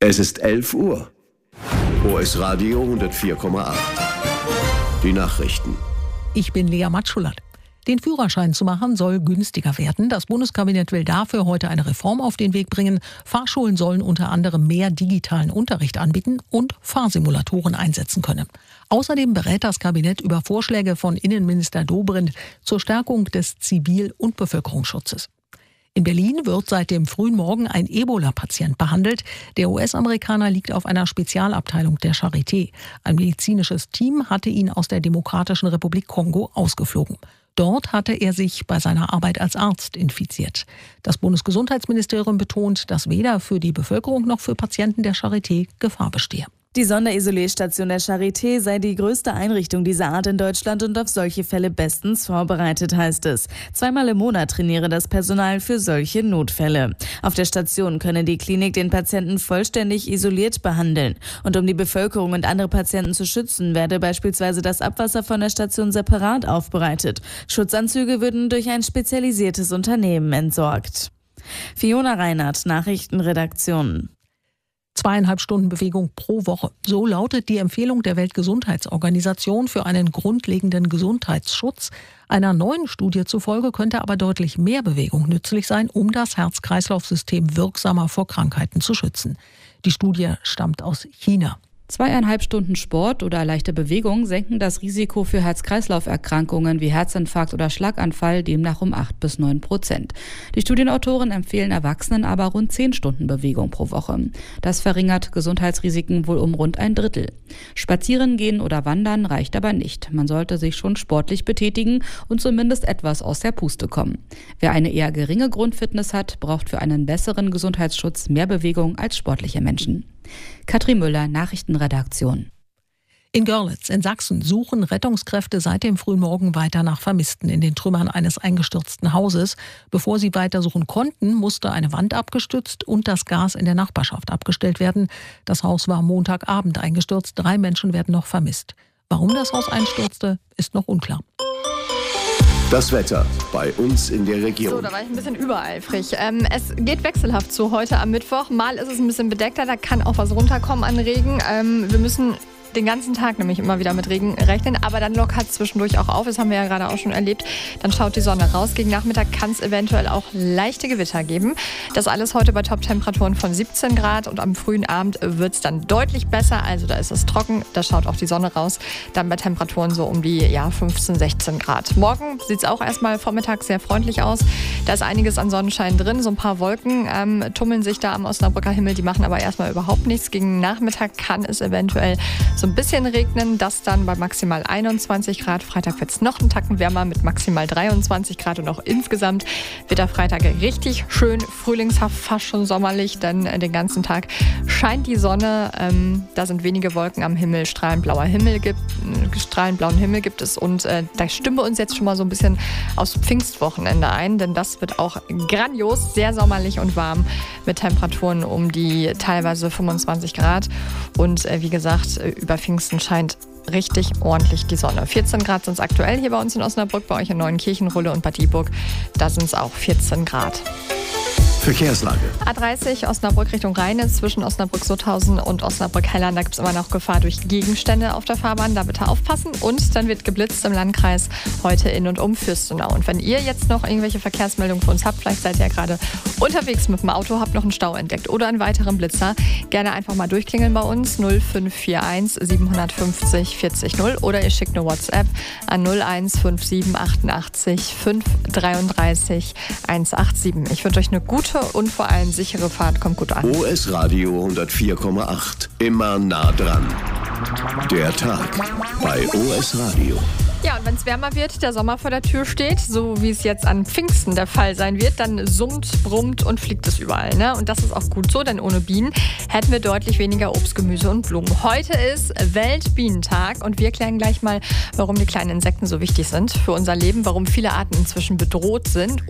Es ist 11 Uhr. OS Radio 104,8. Die Nachrichten. Ich bin Lea Matschulat. Den Führerschein zu machen soll günstiger werden. Das Bundeskabinett will dafür heute eine Reform auf den Weg bringen. Fahrschulen sollen unter anderem mehr digitalen Unterricht anbieten und Fahrsimulatoren einsetzen können. Außerdem berät das Kabinett über Vorschläge von Innenminister Dobrindt zur Stärkung des Zivil- und Bevölkerungsschutzes. In Berlin wird seit dem frühen Morgen ein Ebola-Patient behandelt. Der US-Amerikaner liegt auf einer Spezialabteilung der Charité. Ein medizinisches Team hatte ihn aus der Demokratischen Republik Kongo ausgeflogen. Dort hatte er sich bei seiner Arbeit als Arzt infiziert. Das Bundesgesundheitsministerium betont, dass weder für die Bevölkerung noch für Patienten der Charité Gefahr bestehe. Die Sonderisolierstation der Charité sei die größte Einrichtung dieser Art in Deutschland und auf solche Fälle bestens vorbereitet, heißt es. 2-mal im Monat trainiere das Personal für solche Notfälle. Auf der Station könne die Klinik den Patienten vollständig isoliert behandeln. Und um die Bevölkerung und andere Patienten zu schützen, werde beispielsweise das Abwasser von der Station separat aufbereitet. Schutzanzüge würden durch ein spezialisiertes Unternehmen entsorgt. Fiona Reinhardt, Nachrichtenredaktion. 2,5 Stunden Bewegung pro Woche. So lautet die Empfehlung der Weltgesundheitsorganisation für einen grundlegenden Gesundheitsschutz. Einer neuen Studie zufolge könnte aber deutlich mehr Bewegung nützlich sein, um das Herz-Kreislauf-System wirksamer vor Krankheiten zu schützen. Die Studie stammt aus China. 2,5 Stunden Sport oder leichte Bewegung senken das Risiko für Herz-Kreislauf-Erkrankungen wie Herzinfarkt oder Schlaganfall demnach um 8-9%. Die Studienautoren empfehlen Erwachsenen aber rund 10 Stunden Bewegung pro Woche. Das verringert Gesundheitsrisiken wohl um rund 1/3. Spazieren gehen oder wandern reicht aber nicht. Man sollte sich schon sportlich betätigen und zumindest etwas aus der Puste kommen. Wer eine eher geringe Grundfitness hat, braucht für einen besseren Gesundheitsschutz mehr Bewegung als sportliche Menschen. Katrin Müller, Nachrichtenredaktion. In Görlitz in Sachsen suchen Rettungskräfte seit dem frühen Morgen weiter nach Vermissten in den Trümmern eines eingestürzten Hauses. Bevor sie weitersuchen konnten, musste eine Wand abgestützt und das Gas in der Nachbarschaft abgestellt werden. Das Haus war Montagabend eingestürzt. 3 Menschen werden noch vermisst. Warum das Haus einstürzte, ist noch unklar. Das Wetter bei uns in der Region. So, da war ich ein bisschen übereifrig. Es geht wechselhaft so heute am Mittwoch. Mal ist es ein bisschen bedeckter, da kann auch was runterkommen an Regen. Wir müssen den ganzen Tag nämlich immer wieder mit Regen rechnen, aber dann lockert es zwischendurch auch auf. Das haben wir ja gerade auch schon erlebt. Dann schaut die Sonne raus. Gegen Nachmittag kann es eventuell auch leichte Gewitter geben. Das alles heute bei Top-Temperaturen von 17 Grad und am frühen Abend wird es dann deutlich besser. Also da ist es trocken, da schaut auch die Sonne raus. Dann bei Temperaturen so um die 15, 16 Grad. Morgen sieht es auch erstmal vormittags sehr freundlich aus. Da ist einiges an Sonnenschein drin. So ein paar Wolken tummeln sich da am Osnabrücker Himmel. Die machen aber erstmal überhaupt nichts. Gegen Nachmittag kann es eventuell so ein bisschen regnen, das dann bei maximal 21 Grad. Freitag wird es noch einen Tacken wärmer mit maximal 23 Grad und auch insgesamt wird der Freitag richtig schön frühlingshaft, fast schon sommerlich, denn den ganzen Tag scheint die Sonne. Da sind wenige Wolken am Himmel, strahlend blauen Himmel gibt es und da stimmen wir uns jetzt schon mal so ein bisschen aufs Pfingstwochenende ein, denn das wird auch grandios, sehr sommerlich und warm mit Temperaturen um die teilweise 25 Grad und wie gesagt, über Pfingsten scheint richtig ordentlich die Sonne. 14 Grad sind es aktuell hier bei uns in Osnabrück, bei euch in Neuenkirchen, Rulle und Bad Dieburg. Da sind es auch 14 Grad. Verkehrslage. A30 Osnabrück Richtung Rheine zwischen Osnabrück-Sutthausen und Osnabrück-Hellern. Da gibt es immer noch Gefahr durch Gegenstände auf der Fahrbahn. Da bitte aufpassen. Und dann wird geblitzt im Landkreis heute in und um Fürstenau. Und wenn ihr jetzt noch irgendwelche Verkehrsmeldungen für uns habt, vielleicht seid ihr ja gerade unterwegs mit dem Auto, habt noch einen Stau entdeckt oder einen weiteren Blitzer, gerne einfach mal durchklingeln bei uns 0541 750 40 0 oder ihr schickt eine WhatsApp an 0157 88 533 187. Ich wünsche euch eine gute und vor allem sichere Fahrt. Kommt gut an. OS Radio 104,8. Immer nah dran. Der Tag bei OS Radio. Ja, und wenn es wärmer wird, der Sommer vor der Tür steht, so wie es jetzt an Pfingsten der Fall sein wird, dann summt, brummt und fliegt es überall. Ne? Und das ist auch gut so, denn ohne Bienen hätten wir deutlich weniger Obst, Gemüse und Blumen. Heute ist Weltbienentag und wir klären gleich mal, warum die kleinen Insekten so wichtig sind für unser Leben, warum viele Arten inzwischen bedroht sind